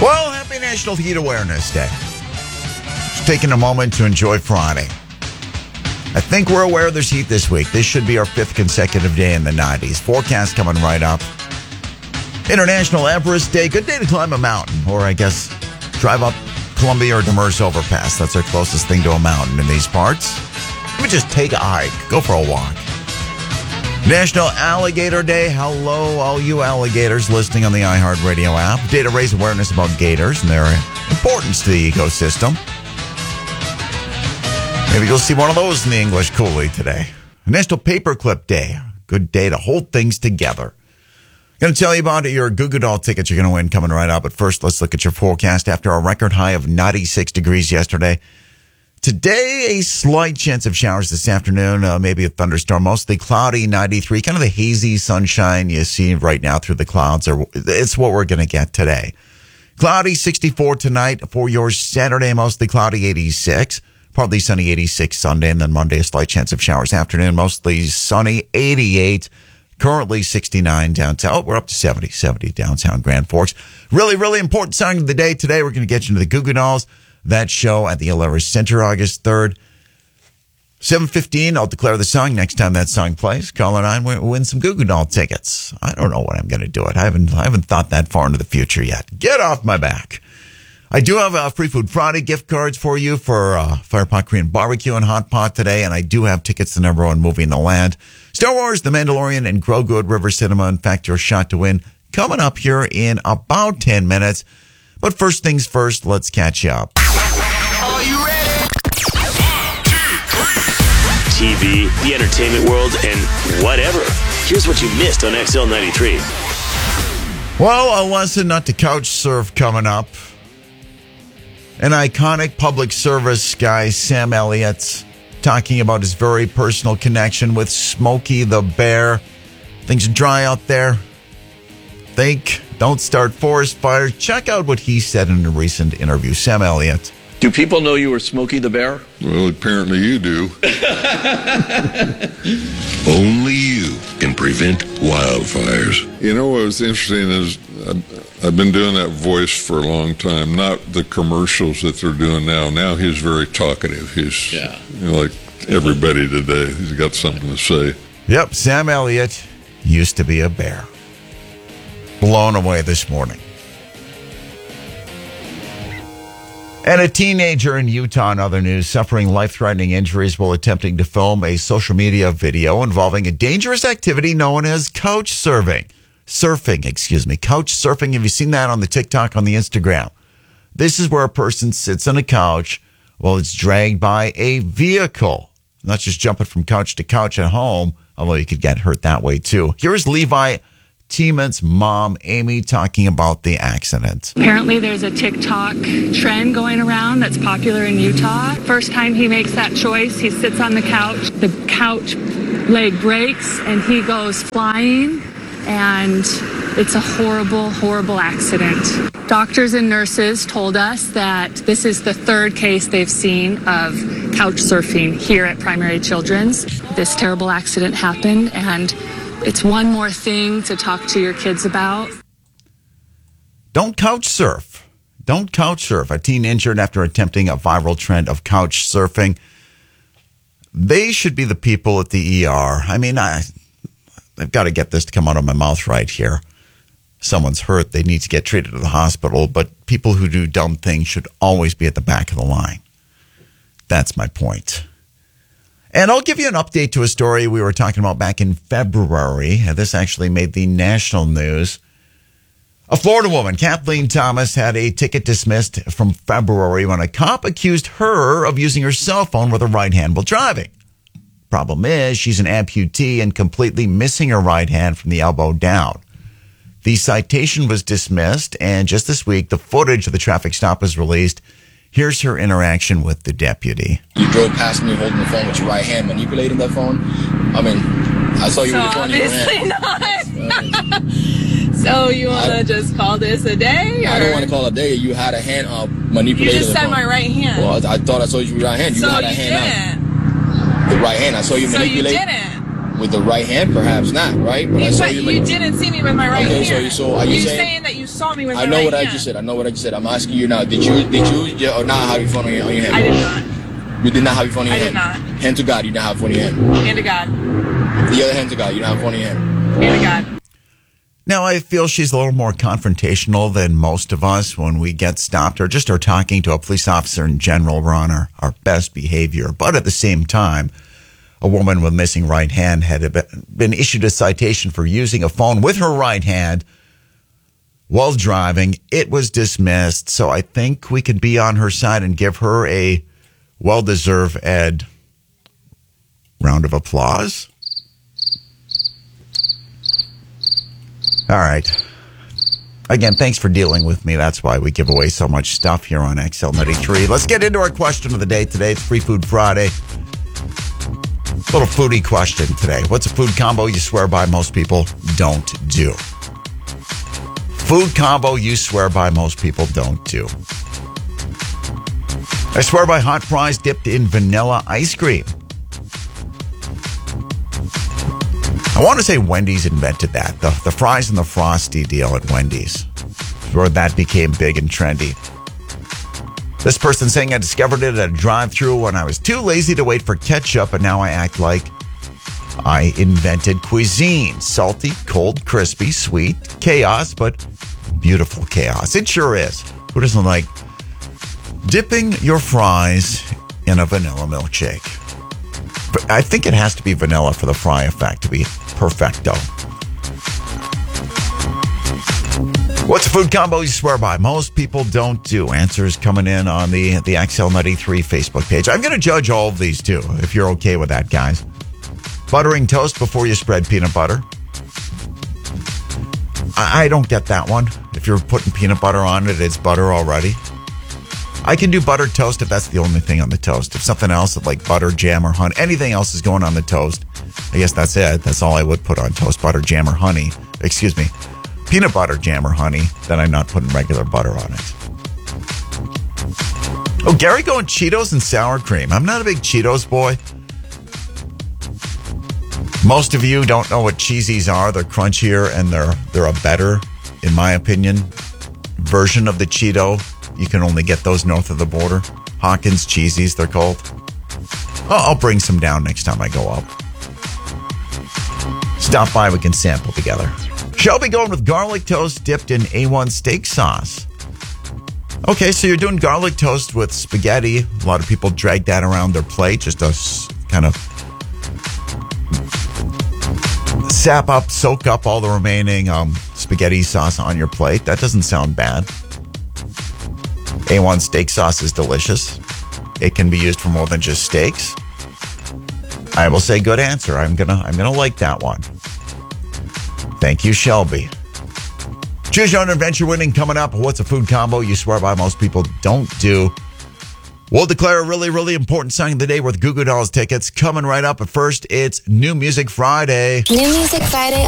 Well, happy National Heat Awareness Day. Just taking a moment to enjoy Friday. I think we're aware there's heat this week. This should be our 5th consecutive day in the 90s. Forecast coming right up. International Everest Day. Good day to climb a mountain. Or I guess drive up Columbia or Demers Overpass. That's our closest thing to a mountain in these parts. Maybe just take a hike. Go for a walk. National Alligator Day. Hello, all you alligators listening on the iHeartRadio app. Day to raise awareness about gators and their importance to the ecosystem. Maybe you'll see one of those in the English Coulee today. National Paperclip Day. Good day to hold things together. Going to tell you about your Goo Goo Doll tickets you're going to win coming right up. But first, let's look at your forecast. After a record high of 96 degrees yesterday, today a slight chance of showers this afternoon, maybe a thunderstorm, mostly cloudy, 93, kind of the hazy sunshine you see right now through the clouds. It's what we're going to get today. Cloudy, 64 tonight. For your Saturday, mostly cloudy, 86. Partly sunny, 86 Sunday, and then Monday, a slight chance of showers. Afternoon, mostly sunny, 88. Currently 69 downtown. Oh, we're up to 70 downtown Grand Forks. Really, really important song of the day today. We're going to get you into the Goo Goo Dolls. That show at the O'Leary Center, August 3rd. 7:15, I'll declare the song next time that song plays. Caller 9, win some Goo Goo Doll tickets. I don't know when I'm going to do it. I haven't thought that far into the future yet. Get off my back. I do have Free Food Friday gift cards for you for Firepot Korean Barbecue and Hot Pot today, and I do have tickets to the #1 movie in the land. Star Wars, The Mandalorian, and Grow Good River Cinema. In fact, your shot to win coming up here in about 10 minutes. But first things first, let's catch up. Are you ready? 1, 2, 3. TV, the entertainment world, and whatever. Here's what you missed on XL93. Well, a lesson not to couch surf coming up. An iconic public service guy, Sam Elliott, talking about his very personal connection with Smokey the Bear. Things are dry out there. Don't start forest fires. Check out what he said in a recent interview. Sam Elliott. Do people know you were Smokey the Bear? Well, apparently you do. Only you can prevent wildfires. You know what was interesting is I've been doing that voice for a long time, not the commercials that they're doing now. Now he's very talkative. He's like everybody today. He's got something to say. Yep, Sam Elliott used to be a bear. Blown away this morning. And a teenager in Utah, in other news, suffering life-threatening injuries while attempting to film a social media video involving a dangerous activity known as couch surfing. Couch surfing. Have you seen that on the TikTok, on the Instagram? This is where a person sits on a couch while it's dragged by a vehicle. Not just jumping from couch to couch at home, although you could get hurt that way too. Here's Levi Teeman's mom, Amy, talking about the accident. Apparently there's a TikTok trend going around that's popular in Utah. First time he makes that choice, he sits on the couch leg breaks, and he goes flying, and it's a horrible, horrible accident. Doctors and nurses told us that this is the 3rd case they've seen of couch surfing here at Primary Children's. This terrible accident happened, and it's one more thing to talk to your kids about. Don't couch surf. Don't couch surf. A teen injured after attempting a viral trend of couch surfing. They should be the people at the ER. I mean, I've got to get this to come out of my mouth right here. Someone's hurt. They need to get treated at the hospital. But people who do dumb things should always be at the back of the line. That's my point. And I'll give you an update to a story we were talking about back in February. This actually made the national news. A Florida woman, Kathleen Thomas, had a ticket dismissed from February when a cop accused her of using her cell phone with her right hand while driving. Problem is, she's an amputee and completely missing her right hand from the elbow down. The citation was dismissed, and just this week, the footage of the traffic stop was released. Here's her interaction with the deputy. You drove past me holding the phone with your right hand, manipulating that phone. I mean, I saw you with the phone in your hand. Obviously not. So you want to just call this a day? Or? I don't want to call it a day. You had a hand up manipulating the phone. You just said my right hand. Well, I thought I saw you with your right hand. You had a hand up. The right hand. I saw you manipulate. So you didn't. With the right hand, perhaps not, right? But you didn't see me with my right hand. So are you saying that you saw me with I my know right what hand. I just said. I know what I just said. I'm asking you now. Did you or not have your phone on your hand? I did not. You did not have your phone in your I hand? did not. Hand to God, you didn't have your phone in your hand. Hand to God. The other hand to God, you don't have your phone in your hand. Hand to God. Now, I feel she's a little more confrontational than most of us when we get stopped or just are talking to a police officer in general. We're on our best behavior. But at the same time, a woman with missing right hand had been issued a citation for using a phone with her right hand while driving. It was dismissed. So I think we could be on her side and give her a well-deserved round of applause. All right. Again, thanks for dealing with me. That's why we give away so much stuff here on XL93. Let's get into our question of the day today. It's Free Food Friday. Little foodie question today. What's a food combo you swear by most people don't do? Food combo you swear by most people don't do. I swear by hot fries dipped in vanilla ice cream. I want to say Wendy's invented that. The fries and the Frosty deal at Wendy's, where that became big and trendy. This person saying I discovered it at a drive-thru when I was too lazy to wait for ketchup, and now I act like I invented cuisine. Salty, cold, crispy, sweet, chaos, but beautiful chaos. It sure is. Who doesn't like dipping your fries in a vanilla milkshake? But I think it has to be vanilla for the fry effect to be perfecto. What's a food combo you swear by most people don't do? Answers coming in on the XL93 Facebook page. I'm going to judge all of these too, if you're okay with that, guys. Buttering toast before you spread peanut butter. I don't get that one. If you're putting peanut butter on it, it's butter already. I can do buttered toast if that's the only thing on the toast. If something else like butter, jam, or honey, anything else is going on the toast, I guess that's it. That's all I would put on toast, butter, jam, or honey. Excuse me, peanut butter, jam, or honey. Then I'm not putting regular butter on it. Oh, Gary going Cheetos and sour cream. I'm not a big Cheetos boy. Most of you don't know what Cheesies are. They're crunchier and they're a better, in my opinion, version of the Cheeto. You can only get those north of the border. Hawkins Cheesies, they're called. I'll bring some down next time I go up. Stop by, we can sample together. Shelby going with garlic toast dipped in A1 steak sauce. Okay, so you're doing garlic toast with spaghetti. A lot of people drag that around their plate just to kind of soak up all the remaining spaghetti sauce on your plate. That doesn't sound bad. A1 steak sauce is delicious. It can be used for more than just steaks. I will say good answer. I'm gonna like that one. Thank you, Shelby. Choose your own adventure winning coming up. What's a food combo you swear by most people don't do? We'll declare a really, really important song of the day worth Goo Goo Dolls tickets coming right up. But first, it's New Music Friday. New Music Friday